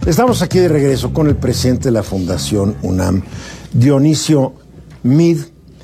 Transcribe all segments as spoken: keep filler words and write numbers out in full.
Estamos aquí de regreso con el presidente de la Fundación UNAM, Dionisio Mid.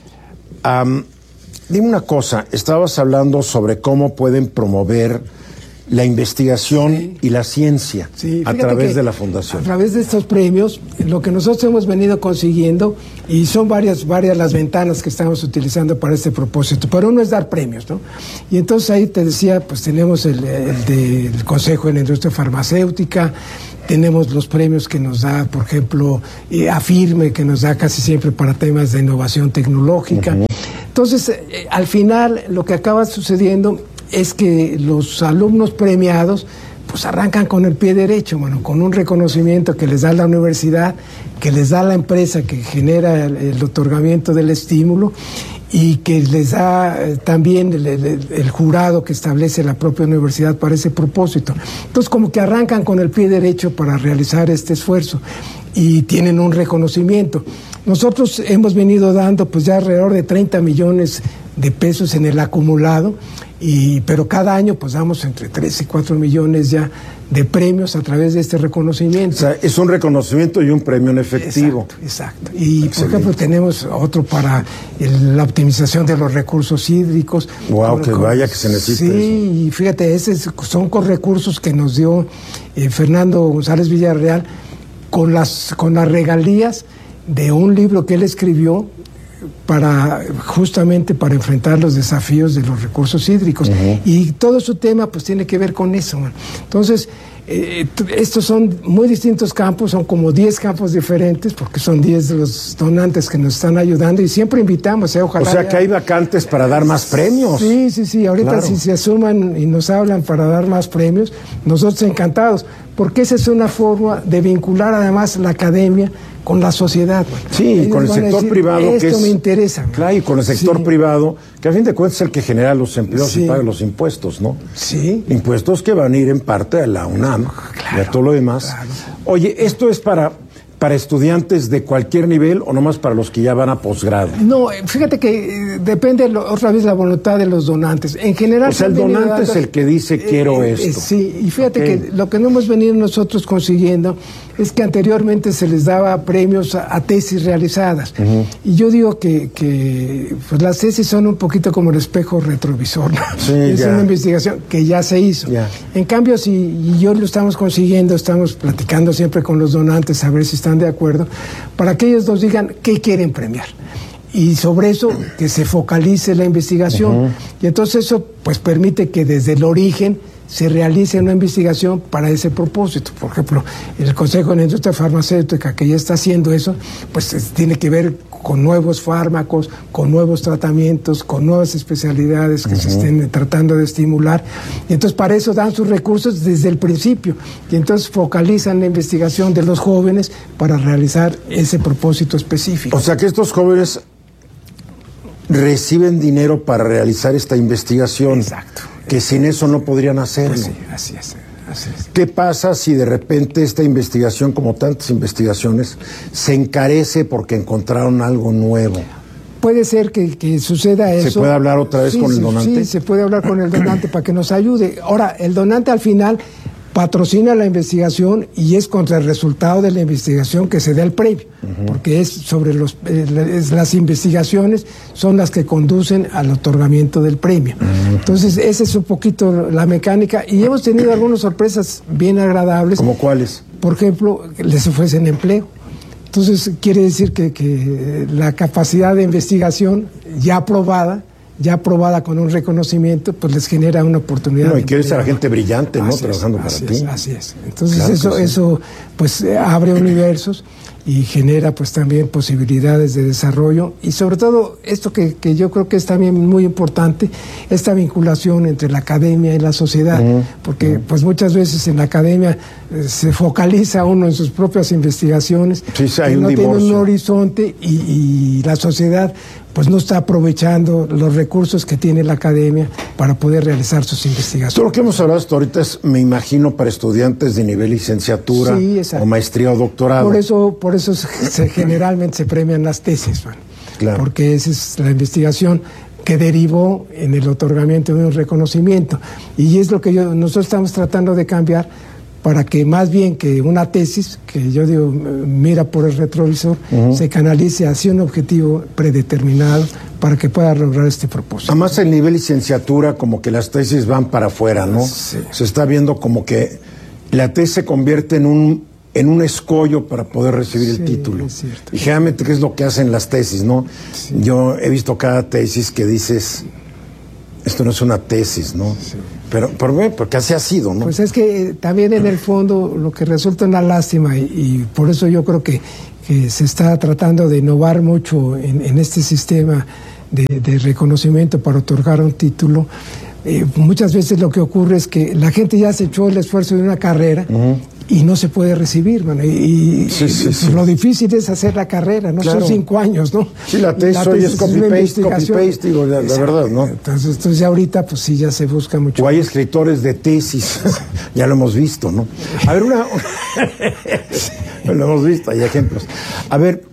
Um, dime una cosa, estabas hablando sobre cómo pueden promover la investigación sí. y la ciencia sí, a través de la Fundación. A través de estos premios, lo que nosotros hemos venido consiguiendo, y son varias, varias las ventanas que estamos utilizando para este propósito, pero uno es dar premios, ¿no? Y entonces ahí te decía, pues tenemos el, el del Consejo de la Industria Farmacéutica, tenemos los premios que nos da, por ejemplo, eh, AFIRME, que nos da casi siempre para temas de innovación tecnológica. Uh-huh. Entonces, eh, al final, lo que acaba sucediendo es que los alumnos premiados pues arrancan con el pie derecho, bueno, con un reconocimiento que les da la universidad, que les da la empresa que genera el, el otorgamiento del estímulo y que les da eh, también el, el, el jurado que establece la propia universidad para ese propósito. Entonces, como que arrancan con el pie derecho para realizar este esfuerzo y tienen un reconocimiento. Nosotros hemos venido dando pues ya alrededor de treinta millones de pesos en el acumulado, y, pero cada año pues damos entre tres y cuatro millones ya de premios a través de este reconocimiento. O sea, es un reconocimiento y un premio en efectivo. Exacto, exacto. Y Excelente. Por ejemplo tenemos otro para el, la optimización de los recursos hídricos. Wow, que con, vaya que se necesita sí, eso. Sí, y fíjate, esos son con recursos que nos dio eh, Fernando González Villarreal con las, con las regalías de un libro que él escribió para justamente para enfrentar los desafíos de los recursos hídricos. Uh-huh. Y todo su tema pues tiene que ver con eso, man. Entonces eh, estos son muy distintos campos, son como diez campos diferentes, porque son diez de los donantes que nos están ayudando y siempre invitamos, eh, ojalá. O sea que hay vacantes para dar más premios. Sí, sí, sí, ahorita claro. Si se suman y nos hablan para dar más premios, nosotros encantados, porque esa es una forma de vincular además la academia con la sociedad. Bueno, sí, con el sector decir, privado esto que es, me interesa. Claro, y con el sector sí. privado, que a fin de cuentas es el que genera los empleos sí. y paga los impuestos, ¿no? Sí. Impuestos que van a ir en parte a la UNAM claro, y a todo lo demás. Claro. Oye, ¿esto es para, para estudiantes de cualquier nivel o nomás para los que ya van a posgrado? No, fíjate que eh, depende lo, otra vez la voluntad de los donantes. En general... O sea, el donante dando, es el que dice quiero eh, esto. Eh, sí, y fíjate okay. que lo que no hemos venido nosotros consiguiendo es que anteriormente se les daba premios a, a tesis realizadas. Uh-huh. Y yo digo que, que pues las tesis son un poquito como el espejo retrovisor, ¿no? Sí, es ya. Una investigación que ya se hizo. Ya. En cambio, si y yo lo estamos consiguiendo, estamos platicando siempre con los donantes a ver si están de acuerdo, para que ellos nos digan qué quieren premiar. Y sobre eso que se focalice la investigación. Uh-huh. Y entonces eso pues permite que desde el origen se realice una investigación para ese propósito. Por ejemplo, el Consejo de la Industria Farmacéutica, que ya está haciendo eso, pues es, tiene que ver con nuevos fármacos, con nuevos tratamientos, con nuevas especialidades que uh-huh. se estén tratando de estimular. Y entonces para eso dan sus recursos desde el principio. Y entonces focalizan la investigación de los jóvenes para realizar ese propósito específico. O sea que estos jóvenes reciben dinero para realizar esta investigación. Exacto. Que sin eso no podrían hacerlo. Pues sí, así es, así es. ¿Qué pasa si de repente esta investigación, como tantas investigaciones, se encarece porque encontraron algo nuevo? Puede ser que, que suceda eso. ¿Se puede hablar otra vez sí, con el sí, donante? Sí, se puede hablar con el donante para que nos ayude. Ahora, el donante al final patrocina la investigación y es contra el resultado de la investigación que se da el premio, uh-huh. porque es sobre los eh, es, las investigaciones son las que conducen al otorgamiento del premio. Uh-huh. Entonces, esa es un poquito la mecánica y hemos tenido algunas sorpresas bien agradables. ¿Cómo cuáles? Por ejemplo, les ofrecen empleo. Entonces, quiere decir que, que la capacidad de investigación ya aprobada ya aprobada con un reconocimiento, pues les genera una oportunidad. No, y quieres ser gente brillante, ¿no? Así Trabajando es, para así ti. Es, así es. Entonces claro eso, sí. eso pues abre universos y genera pues también posibilidades de desarrollo y sobre todo esto que, que yo creo que es también muy importante, esta vinculación entre la academia y la sociedad, uh-huh. porque uh-huh. pues muchas veces en la academia eh, se focaliza uno en sus propias investigaciones, sí, sí, hay que un no divorcio. tiene un horizonte y, y la sociedad pues no está aprovechando los recursos que tiene la academia para poder realizar sus investigaciones. Todo lo que hemos hablado hasta ahorita es, me imagino, para estudiantes de nivel licenciatura sí, o maestría o doctorado. Por eso, por eso se, generalmente se premian las tesis, man, claro. porque esa es la investigación que derivó en el otorgamiento de un reconocimiento. Y es lo que yo, nosotros estamos tratando de cambiar para que más bien que una tesis, que yo digo, mira por el retrovisor, uh-huh. se canalice hacia un objetivo predeterminado para que pueda lograr este propósito. Además, el nivel licenciatura, como que las tesis van para afuera, ¿no? Sí. Se está viendo como que la tesis se convierte en un, en un escollo para poder recibir sí, el título. Es cierto. Y generalmente, ¿qué es lo que hacen las tesis, no? Sí. Yo he visto cada tesis que dices, esto no es una tesis, ¿no? Sí. Pero, pero bueno, porque así ha sido, ¿no? Pues es que también en el fondo lo que resulta una lástima, y, y por eso yo creo que, que se está tratando de innovar mucho en, en este sistema de, de reconocimiento para otorgar un título. Eh, muchas veces lo que ocurre es que la gente ya se echó el esfuerzo de una carrera uh-huh. y no se puede recibir, bueno, y, sí, sí, y sí. lo difícil es hacer la carrera, no claro. son cinco años, ¿no? Sí, la tesis hoy es copy-paste, copy-paste, digo, la, la verdad, ¿no? Entonces, entonces ya ahorita, pues sí, ya se busca mucho. O hay escritores de tesis, ya lo hemos visto, ¿no? A ver, una... lo hemos visto, hay ejemplos. A ver,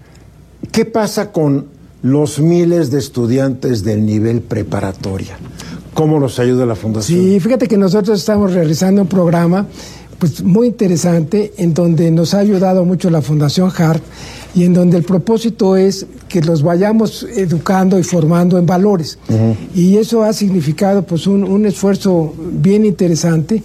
¿qué pasa con los miles de estudiantes del nivel preparatoria? ¿Cómo los ayuda la Fundación? Sí, fíjate que nosotros estamos realizando un programa pues muy interesante en donde nos ha ayudado mucho la Fundación Hart y en donde el propósito es que los vayamos educando y formando en valores. Uh-huh. Y eso ha significado pues un, un esfuerzo bien interesante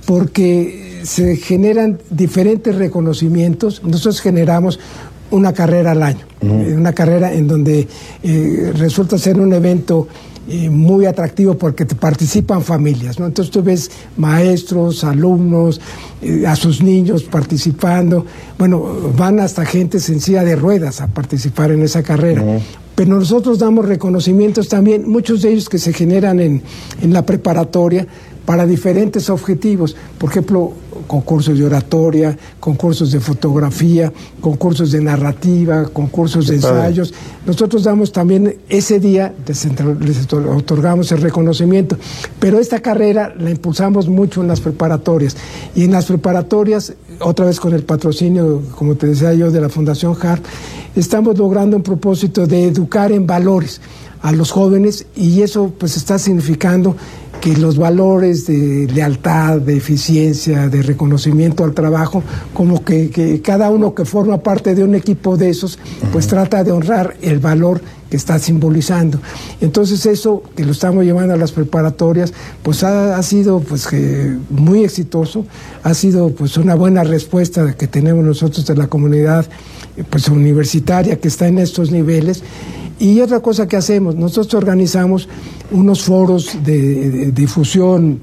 porque se generan diferentes reconocimientos. Nosotros generamos una carrera al año, uh-huh. una carrera en donde eh, resulta ser un evento Eh, muy atractivo porque te participan familias, ¿no? Entonces tú ves maestros, alumnos, eh, a sus niños participando, bueno, van hasta gente en silla de ruedas a participar en esa carrera. Uh-huh. Pero nosotros damos reconocimientos también, muchos de ellos que se generan en, en la preparatoria para diferentes objetivos, por ejemplo, concursos de oratoria, concursos de fotografía, concursos de narrativa, concursos de ensayos. Nosotros damos también ese día, les, les otorgamos el reconocimiento, pero esta carrera la impulsamos mucho en las preparatorias, y en las preparatorias, otra vez con el patrocinio, como te decía yo, de la Fundación Hart, estamos logrando un propósito de educar en valores a los jóvenes, y eso pues está significando que los valores de lealtad, de eficiencia, de reconocimiento al trabajo, como que, que cada uno que forma parte de un equipo de esos, pues uh-huh. trata de honrar el valor que está simbolizando. Entonces eso, que lo estamos llevando a las preparatorias, pues ha, ha sido pues que muy exitoso, ha sido pues una buena respuesta que tenemos nosotros de la comunidad pues universitaria que está en estos niveles. Y otra cosa que hacemos, nosotros organizamos unos foros de, de difusión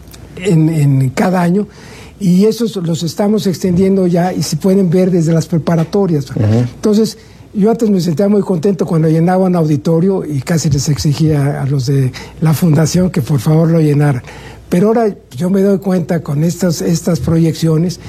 en, en cada año, y esos los estamos extendiendo ya y se pueden ver desde las preparatorias. Uh-huh. Entonces, yo antes me sentía muy contento cuando llenaba un auditorio y casi les exigía a los de la Fundación que por favor lo llenaran. Pero ahora yo me doy cuenta con estas, estas proyecciones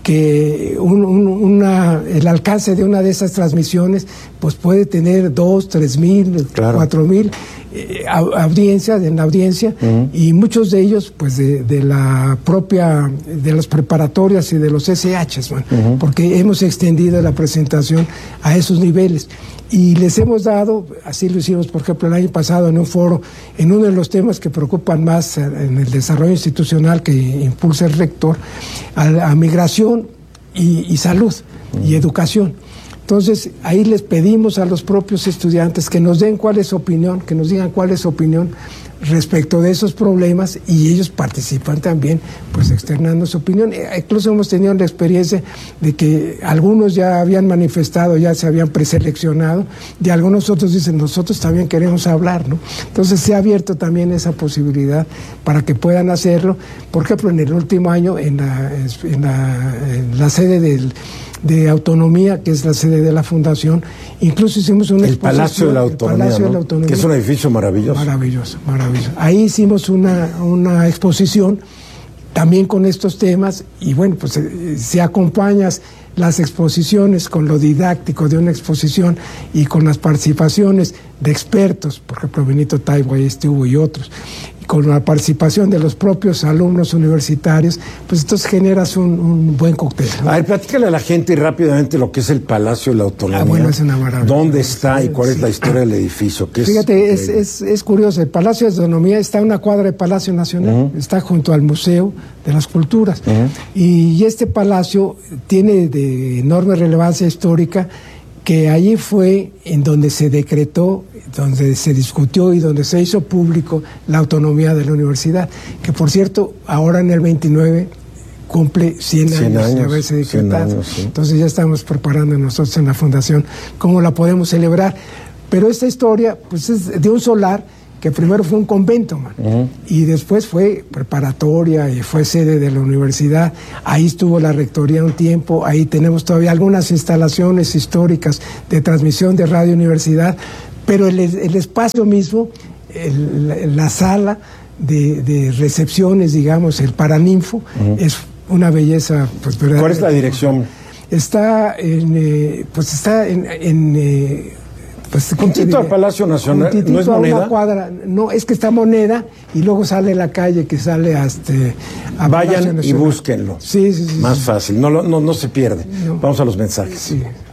que un, un, una, el alcance de una de esas transmisiones pues puede tener dos, tres mil, claro. cuatro mil eh, audiencias en la audiencia, uh-huh. y muchos de ellos pues de, de la propia, de las preparatorias y de los S Hs, bueno, uh-huh. porque hemos extendido la presentación a esos niveles. Y les hemos dado, así lo hicimos por ejemplo el año pasado en un foro, en uno de los temas que preocupan más en el desarrollo institucional que impulsa el rector, a, a migración y, y salud uh-huh. y educación. Entonces ahí les pedimos a los propios estudiantes que nos den cuál es su opinión, que nos digan cuál es su opinión respecto de esos problemas, y ellos participan también pues externando su opinión. Incluso hemos tenido la experiencia de que algunos ya habían manifestado, ya se habían preseleccionado, y algunos otros dicen nosotros también queremos hablar, ¿no? Entonces se ha abierto también esa posibilidad para que puedan hacerlo. Por ejemplo, en el último año en la, en la, en la sede del de Autonomía, que es la sede de la Fundación, incluso hicimos una el exposición. Palacio de la Autonomía, Palacio ¿no? de la Autonomía, que es un edificio maravilloso. Maravilloso, maravilloso. Ahí hicimos una, una exposición también con estos temas, y bueno, pues eh, si acompañas las exposiciones con lo didáctico de una exposición y con las participaciones de expertos, por ejemplo Benito Taibo ahí estuvo y otros, con la participación de los propios alumnos universitarios, pues entonces generas un, un buen cóctel, ¿no? A ver, platícale a la gente rápidamente lo que es el Palacio de la Autonomía. Ah, bueno, es una maravilla. ¿Dónde está y cuál sí. es la historia del edificio? ¿Qué Fíjate, es, es, es, es curioso, el Palacio de la Autonomía está a una cuadra del Palacio Nacional, uh-huh. está junto al Museo de las Culturas, uh-huh. y, y este palacio tiene de enorme relevancia histórica, que allí fue en donde se decretó, donde se discutió y donde se hizo público la autonomía de la universidad, que por cierto, ahora en el veintinueve cumple cien años de haberse decretado. Años, sí. Entonces ya estamos preparando nosotros en la Fundación cómo la podemos celebrar. Pero esta historia pues es de un solar que primero fue un convento, man, uh-huh. y después fue preparatoria y fue sede de la universidad. Ahí estuvo la rectoría un tiempo, ahí tenemos todavía algunas instalaciones históricas de transmisión de Radio Universidad, pero el, el espacio mismo, el, la sala de, de recepciones, digamos, el Paraninfo, uh-huh. es una belleza, pues, verdad. ¿Cuál es la dirección? Está en, eh, pues está en, en eh, pues, juntito al Palacio Nacional, ¿no es Moneda? Una cuadra, no, es que está Moneda y luego sale la calle que sale hasta a Vayan y búsquenlo. Sí, sí, sí. Más sí. fácil, no, no, no se pierde. No. Vamos a los mensajes. Sí.